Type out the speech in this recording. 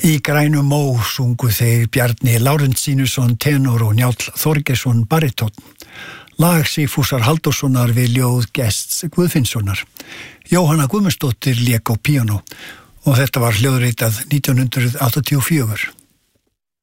Í grænum mó sungu þeir Bjarni Lárensínusson tenor og Njáll Þorgeirsson barítónn. Lag Sigfúsar Halldórssonar við ljóð Gests Guðfinnssonar. Jóhanna Guðmundsdóttir lék á píanó og þetta var hljóðritað 1984.